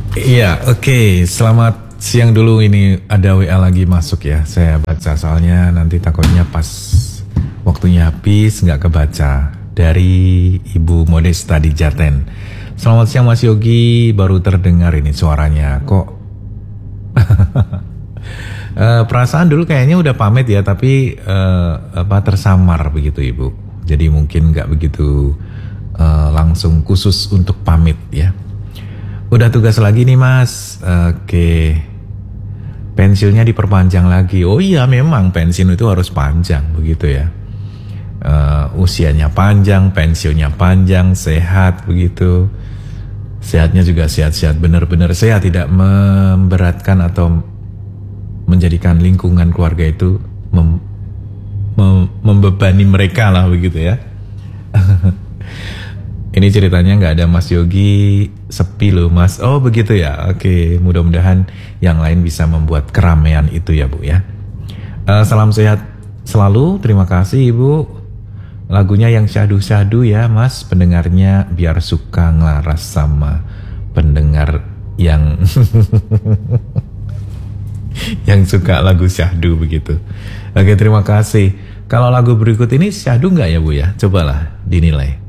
Iya, oke. Selamat siang dulu. Ini ada WA lagi masuk ya. Saya baca soalnya nanti takutnya pas waktunya habis nggak kebaca. Dari Ibu Modesta di Jaten. Selamat siang Mas Yogi. Baru terdengar ini suaranya. Kok perasaan dulu kayaknya udah pamit ya, tapi tersamar begitu Ibu. Jadi mungkin nggak begitu langsung khusus untuk pamit ya. Udah tugas lagi nih Mas. Oke. Pensiunnya diperpanjang lagi. Oh iya, memang pensiun itu harus panjang begitu ya. Usianya panjang, pensiunnya panjang, sehat begitu. Sehatnya juga sehat-sehat, benar-benar sehat, tidak memberatkan atau menjadikan lingkungan keluarga itu membebani mereka lah begitu ya. Ini ceritanya nggak ada Mas Yogi, sepi loh Mas. Oh begitu ya. Oke, mudah-mudahan yang lain bisa membuat keramaian itu ya Bu ya. Salam sehat selalu. Terima kasih Ibu. Lagunya yang syahdu-syahdu ya Mas. Pendengarnya biar suka ngelaras sama pendengar yang yang suka lagu syahdu begitu. Oke, terima kasih. Kalau lagu berikut ini syahdu nggak ya Bu ya? Cobalah dinilai.